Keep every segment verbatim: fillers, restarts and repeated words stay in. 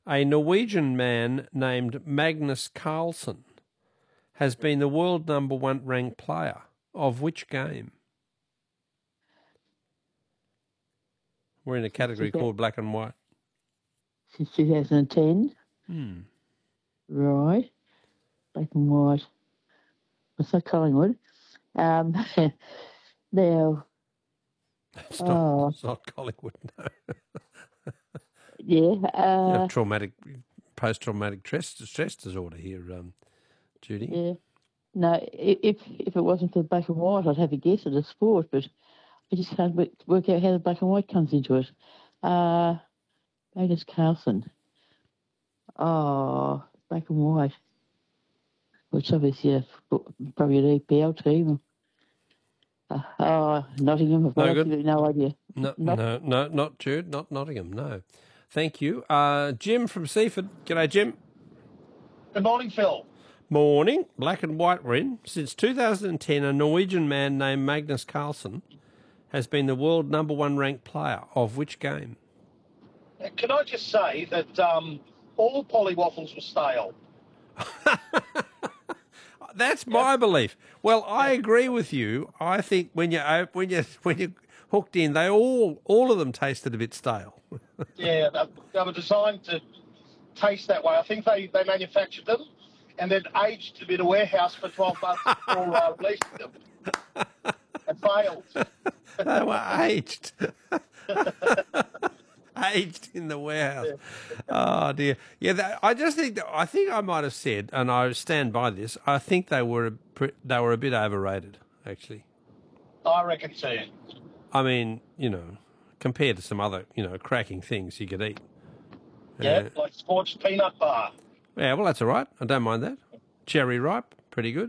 A Norwegian man named Magnus Carlsen has been the world number one ranked player of which game? We're in a category called black and white. Since two thousand ten? Hmm. Right. Black and white. What's that, Collingwood? Um, now... It's oh, not, it's not Collingwood, no. Yeah. Uh, you have traumatic, post-traumatic stress, stress disorder here, um, Judy. Yeah. No, i- if if it wasn't for the black and white, I'd have a guess at a sport, but I just can't wo- work out how the black and white comes into it. Uh, Magnus Carlsen. Oh, black and white. Which obviously a, fo- probably an E P L team. Uh, oh, Nottingham. I've got No good? absolutely no idea. No, Not- no, no, not Jude, not Nottingham, no. Thank you. Uh, Jim from Seaford. G'day, Jim. Good morning, Phil. Morning. Black and white we're in. Since two thousand ten, a Norwegian man named Magnus Carlsen has been the world number one ranked player of which game? Can I just say that um, all Polly waffles were stale? That's my belief. Well, I agree with you. I think when you when you when you hooked in, they all all of them tasted a bit stale. Yeah, they, they were designed to taste that way. I think they, they manufactured them and then aged them in a warehouse for twelve months before uh, releasing them. And failed. They were aged. Aged in the warehouse. Oh dear. Yeah, that, I just think that, I think I might have said, and I stand by this. I think they were a, pre- they were a bit overrated, actually. I reckon too. I mean, you know, compared to some other, you know, cracking things you could eat. Yeah, Uh, like scorched peanut bar. yeah, well, that's all right. I don't mind that. Cherry ripe, pretty good.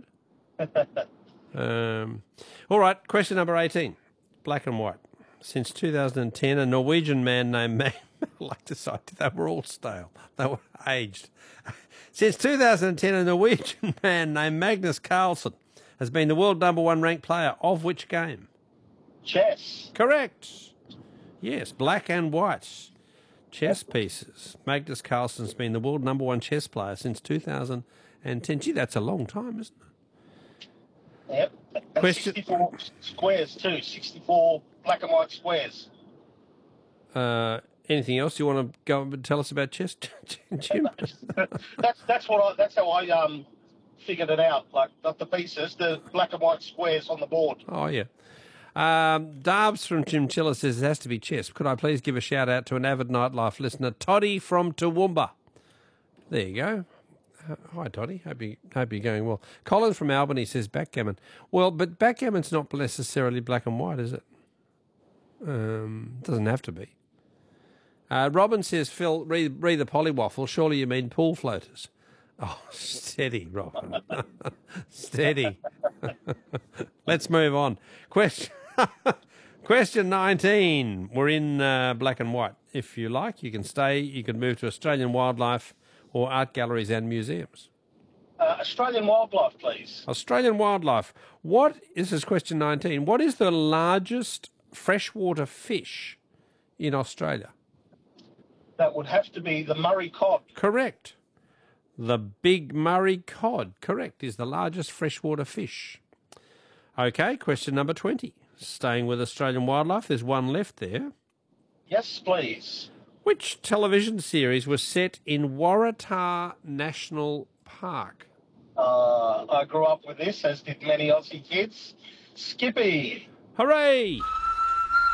um, all right, question number eighteen. Black and white. Since two thousand ten, a Norwegian man named Mag- like to say they were all stale. They were aged. Since two thousand ten, a Norwegian man named Magnus Carlsen has been the world number one ranked player of which game? Chess. Correct. Yes, black and white chess pieces. Magnus Carlsen's been the world number one chess player since two thousand ten. Gee, that's a long time, isn't it? Yep. And Question- sixty-four squares too. sixty-four black and white squares. Uh, anything else you want to go and tell us about chess, Jim? that's that's what I, that's how I um figured it out. Like not the pieces, the black and white squares on the board. Oh, yeah. Um, Darbs from Chinchilla says it has to be chess. Could I please give a shout out to an avid nightlife listener, Toddy from Toowoomba? There you go. Uh, Hi, Toddy. Hope, you, hope you're going well. Colin from Albany says backgammon. Well, but backgammon's not necessarily black and white, is it? Um, doesn't have to be. Uh, Robin says, Phil, read, read the polywaffle. Surely you mean pool floaters. Oh, steady, Robin. Steady. Let's move on. Question Question nineteen. We're in uh, black and white. If you like, you can stay. You can move to Australian wildlife or art galleries and museums. Uh, Australian wildlife, please. Australian wildlife. What, this is question nineteen. What is the largest freshwater fish in Australia? That would have to be the Murray cod. Correct. The big Murray cod, correct, is the largest freshwater fish. Okay, question number twenty. Staying with Australian wildlife, there's one left there. Yes, please. Which television series was set in Waratah National Park? Uh, I grew up with this, as did many Aussie kids. Skippy. Hooray!